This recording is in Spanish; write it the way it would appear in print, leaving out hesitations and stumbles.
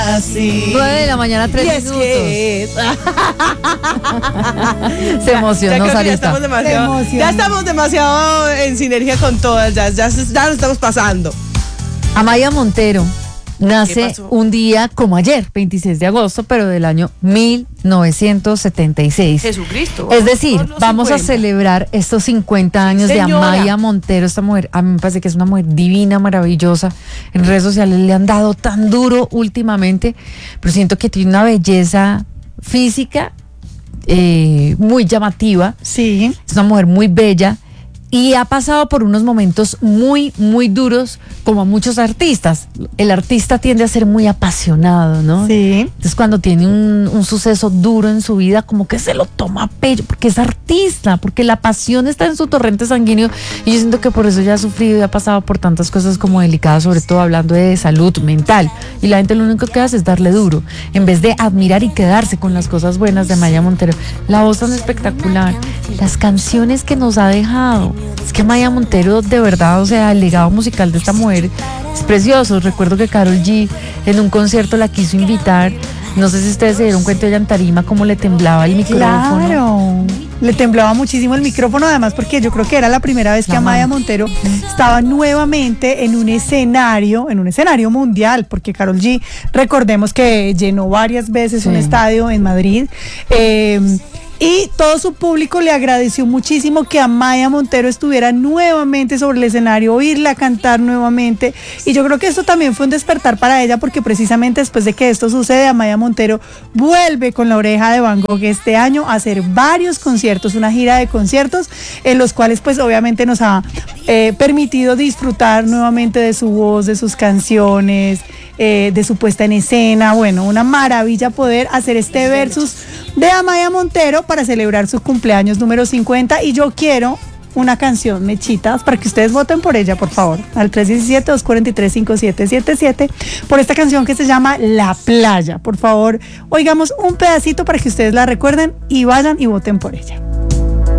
Así. 9 de la mañana, 3 minutos. Que es. Se emocionó, ya Sarita. Ya estamos demasiado en sinergia con todas, ya nos estamos pasando. Amaya Montero nace un día como ayer, 26 de agosto, pero del año 1976. Jesucristo. Es decir, vamos a celebrar estos 50 años de Amaya Montero, esta mujer. A mí me parece que es una mujer divina, maravillosa. En redes sociales le han dado tan duro últimamente, pero siento que tiene una belleza física muy llamativa. Sí. Es una mujer muy bella. Y ha pasado por unos momentos muy, muy duros, como muchos artistas. El artista tiende a ser muy apasionado, ¿no? Sí. Entonces, cuando tiene un suceso duro en su vida, como que se lo toma a pecho, porque es artista, porque la pasión está en su torrente sanguíneo. Y yo siento que por eso ya ha sufrido y ha pasado por tantas cosas como delicadas, sobre todo hablando de salud mental. Y la gente lo único que hace es darle duro, en vez de admirar y quedarse con las cosas buenas de Amaya Montero. La voz tan espectacular, las canciones que nos ha dejado. Es que Amaya Montero, de verdad, o sea, el legado musical de esta mujer es precioso. Recuerdo que Karol G en un concierto la quiso invitar. No sé si ustedes se dieron cuenta, ella en tarima cómo le temblaba el micrófono. Claro, le temblaba muchísimo el micrófono, además porque yo creo que era la primera vez que Amaya Montero estaba nuevamente en un escenario mundial, porque Karol G, recordemos que llenó varias veces un estadio en Madrid. Y todo su público le agradeció muchísimo que Amaya Montero estuviera nuevamente sobre el escenario, oírla cantar nuevamente. Y yo creo que esto también fue un despertar para ella, porque precisamente después de que esto sucede, Amaya Montero vuelve con La Oreja de Van Gogh este año a hacer varios conciertos, una gira de conciertos, en los cuales pues obviamente nos ha permitido disfrutar nuevamente de su voz, de sus canciones, de su puesta en escena. Bueno, una maravilla poder hacer este versus de Amaya Montero para celebrar su cumpleaños número 50. Y yo quiero una canción, mechitas, para que ustedes voten por ella, por favor, al 317-243-5777, por esta canción que se llama La Playa. Por favor, oigamos un pedacito para que ustedes la recuerden y vayan y voten por ella.